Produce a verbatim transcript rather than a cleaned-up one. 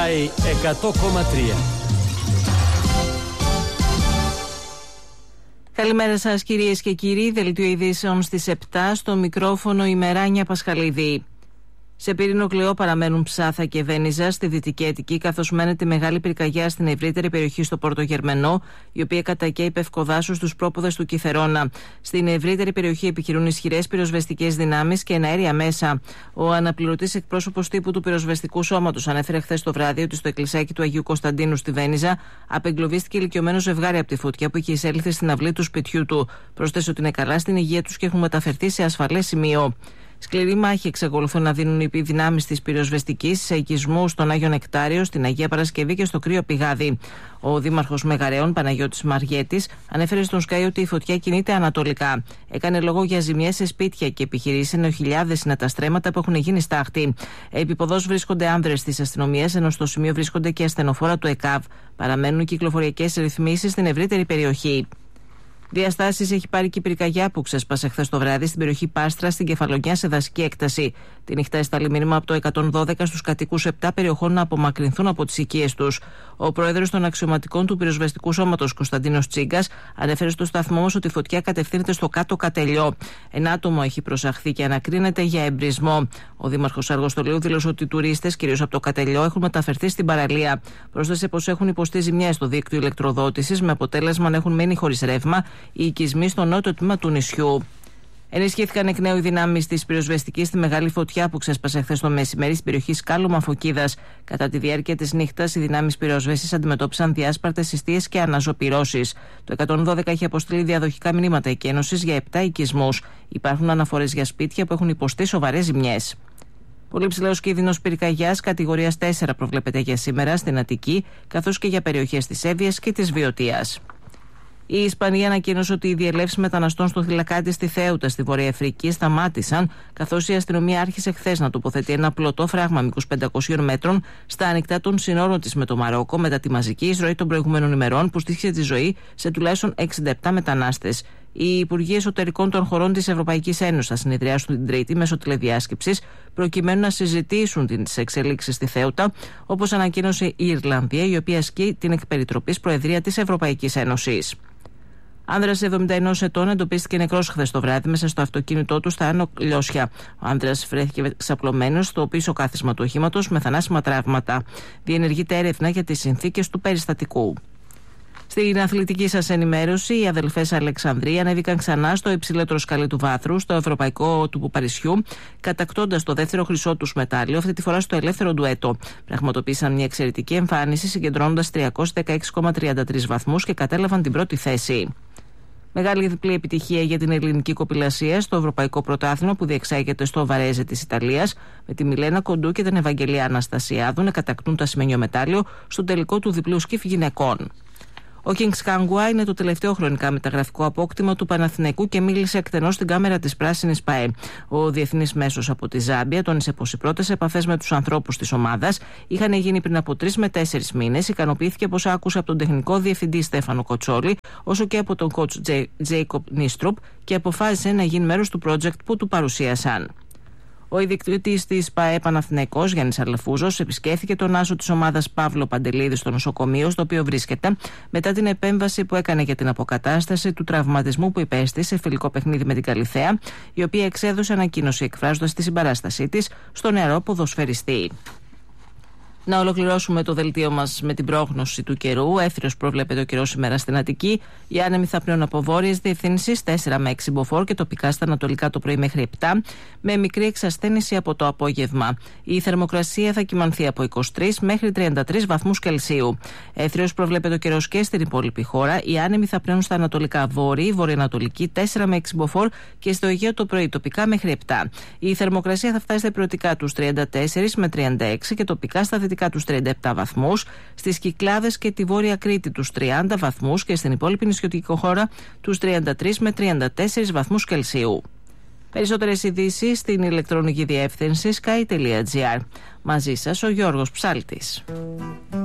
Sky εκατό κόμμα τρία. Καλημέρα σας κυρίες και κύριοι, δελτίο ειδήσεων στις επτά, στο μικρόφωνο η Μεράνια Πασχαλίδη. Σε πύρινο κλειό παραμένουν Ψάθα και Βένιζα στη Δυτική Αττική, καθώς μένεται μεγάλη πυρκαγιά στην ευρύτερη περιοχή στο Πόρτο Γερμενό, η οποία κατακαίει πευκοδάσους στους πρόποδες του Κιθερώνα. Στην ευρύτερη περιοχή επιχειρούν ισχυρές πυροσβεστικές δυνάμεις και εναέρια μέσα. Ο αναπληρωτής εκπρόσωπος τύπου του πυροσβεστικού σώματος ανέφερε χθες το βράδυ ότι στο εκκλησάκι του Αγίου Κωνσταντίνου στη Βένιζα απεγκλωβίστηκε ηλικιωμένο ζευγάρι από τη φωτιά που είχε εισέλθει στην αυλή του σπιτιού του. Πρόσθεσε ότι είναι καλά στην υγεία τους και έχουν μεταφερθεί σε ασφαλές σημείο. Σκληρή μάχη εξακολουθούν να δίνουν οι δυνάμεις της πυροσβεστικής σε οικισμούς στον Άγιο Νεκτάριο, στην Αγία Παρασκευή και στο Κρύο Πηγάδι. Ο δήμαρχος Μεγαρεών, Παναγιώτης Μαριέτης, ανέφερε στον Sky ότι η φωτιά κινείται ανατολικά. Έκανε λόγο για ζημιές σε σπίτια και επιχειρήσεις, ενώ χιλιάδες είναι τα στρέμματα που έχουν γίνει στάχτη. Επιποδός βρίσκονται άνδρες της αστυνομίας, ενώ στο σημείο βρίσκονται και ασθενοφόρα του ΕΚΑΒ. Παραμένουν κυκλοφοριακές ρυθμίσεις στην ευρύτερη περιοχή. Διαστάσεις έχει πάρει και η πυρκαγιά που ξέσπασε χθες το βράδυ στην περιοχή Πάστρα, στην Κεφαλονιά, σε δασική έκταση. Τη νύχτα έσταλε μήνυμα από το εκατόν δώδεκα στους κατοίκους επτά περιοχών να απομακρυνθούν από τις οικίες τους. Ο πρόεδρος των αξιωματικών του πυροσβεστικού σώματος, Κωνσταντίνος Τσίγκας, ανέφερε στο σταθμό μας ότι η φωτιά κατευθύνεται στο κάτω Κατελιό. Ένα άτομο έχει προσαχθεί και ανακρίνεται για εμπρισμό. Ο δήμαρχος Αργοστολίου δήλωσε ότι οι τουρίστες, κυρίως από το Κατελιό, έχουν μεταφερθεί στην παραλία. Πρόσθεσε πως έχουν υποστεί ζημιές στο δίκτυο ηλεκτροδότησης, με αποτέλεσμα να έχουν μείνει χωρίς ρεύμα οι οικισμοί στο νότιο τμήμα του νησιού. Ενισχύθηκαν εκ νέου οι δυνάμεις της πυροσβεστικής στη μεγάλη φωτιά που ξέσπασε χθες το μεσημέρι στην περιοχή Σκάλωμα Φωκίδας. Κατά τη διάρκεια της νύχτας, οι δυνάμεις πυροσβέστης αντιμετώπισαν διάσπαρτες συστίες και αναζωπυρώσεις. Το εκατόν δώδεκα έχει αποστείλει διαδοχικά μηνύματα εκένωσης για επτά οικισμούς. Υπάρχουν αναφορές για σπίτια που έχουν υποστεί σοβαρές ζημιές. Πολύ ψηλός κίνδυνος πυρκαγιάς κατηγορίας τέσσερα προβλέπεται για σήμερα στην Αττική, καθώς και για περιοχές της Εύβοιας και της Βιωτίας. Η Ισπανία ανακοίνωσε ότι οι διελεύσεις μεταναστών στο Θηλακάτι στη Θέουτα, στη Βορεια Αφρική, σταμάτησαν, καθώς η αστυνομία άρχισε χθες να τοποθετεί ένα πλωτό φράγμα μήκους πεντακόσιων μέτρων στα ανοιχτά των συνόρων της με το Μαρόκο, μετά τη μαζική εισρωή των προηγούμενων ημερών που στοίχησε τη ζωή σε τουλάχιστον εξήντα επτά μετανάστες. Οι Υπουργοί Εσωτερικών των χωρών της Ευρωπαϊκής Ένωσης θα συνεδριάσουν την Τρίτη μέσω τηλεδιάσκεψης, προκειμένου να συζητήσουν τις εξελίξεις στη Θέουτα, όπως ανακοίνωσε η Ιρλανδία, η οποία ασκεί την εκπεριτροπής προεδρία της Ευρωπαϊκής Ένωσης. Άνδρας εβδομήντα ενός ετών εντοπίστηκε νεκρός χθες το βράδυ μέσα στο αυτοκίνητό του στα Άνω Λιώσια. Ο άνδρας βρέθηκε ξαπλωμένος στο πίσω κάθισμα του οχήματος με θανάσιμα τραύματα. Διενεργείται έρευνα για τις συνθήκες του περιστατικού. Στην αθλητική σας ενημέρωση, οι αδελφές Αλεξανδροί ανέβηκαν ξανά στο υψηλότερο σκαλί του βάθρου, στο Ευρωπαϊκό του Παρισιού, κατακτώντας το δεύτερο χρυσό τους μετάλλιο, αυτή τη φορά στο ελεύθερο ντουέτο. Πραγματοποίησαν μια εξαιρετική εμφάνιση, συγκεντρώνοντας τριακόσιους δεκαέξι κόμμα τριάντα τρεις βαθμούς και κατέλαβαν την πρώτη θέση. Μεγάλη διπλή επιτυχία για την ελληνική κοπηλασία στο Ευρωπαϊκό Πρωτάθλημα που διεξάγεται στο Βαρέζε της Ιταλίας, με τη Μιλένα Κοντού και την Ευαγγελία Αναστασιάδου να κατακτούν το ασημένιο μετάλλιο στο τελικό του διπλού σκιφ γυναικών. Ο Kings Kangwa είναι το τελευταίο χρονικά μεταγραφικό απόκτημα του Παναθηναϊκού και μίλησε εκτενώς στην κάμερα της Πράσινης ΠΑΕ. Ο διεθνής μέσος από τη Ζάμπια τόνισε πως οι πρώτες επαφές με τους ανθρώπους της ομάδας είχαν γίνει πριν από τρεις με τέσσερις μήνες. Ικανοποιήθηκε πως άκουσε από τον τεχνικό διευθυντή Στέφανο Κοτσόλη, όσο και από τον coach Τζέικοπ Νίστρουπ, και αποφάσισε να γίνει μέρος του project που του παρουσίασαν. Ο ιδιοκτήτης της ΠΑΕ Παναθηναϊκός, Γιάννης Αλαφούζος, επισκέφθηκε τον άσο της ομάδας Παύλο Παντελίδη στο νοσοκομείο στο οποίο βρίσκεται, μετά την επέμβαση που έκανε για την αποκατάσταση του τραυματισμού που υπέστη σε φιλικό παιχνίδι με την Καλιθέα, η οποία εξέδωσε ανακοίνωση εκφράζοντας τη συμπαράστασή της στο νεαρό ποδοσφαιριστή. Να ολοκληρώσουμε το δελτίο μας με την πρόγνωση του καιρού. Έθριος προβλέπεται ο καιρός σήμερα στην Αττική. Οι άνεμοι θα πνέουν από βόρειες διευθύνσεις τέσσερα με έξι μποφόρ και τοπικά στα ανατολικά το πρωί μέχρι επτά, με μικρή εξασθένηση από το απόγευμα. Η θερμοκρασία θα κυμανθεί από είκοσι τρεις μέχρι τριάντα τρεις βαθμούς Κελσίου. Έθριος προβλέπεται ο καιρός και στην υπόλοιπη χώρα. Οι άνεμοι θα πνέουν στα ανατολικά βόρειοι, βορειοανατολική τέσσερα με έξι μποφόρ και στο Αιγαίο το πρωί τοπικά μέχρι επτά. Η θερμοκρασία θα φτάσει στα υπηρετικά τους τριάντα τέσσερα με τριάντα έξι και τοπικά στα δυτικά τους τριάντα επτά βαθμούς, στις Κυκλάδες και τη Βόρεια Κρήτη τους τριάντα βαθμούς και στην υπόλοιπη νησιωτική χώρα τους τριάντα τρεις με τριάντα τέσσερα βαθμούς Κελσίου. Περισσότερες ειδήσεις στην ηλεκτρονική διεύθυνση sky τελεία gr. Μαζί σας ο Γιώργος Ψάλτης.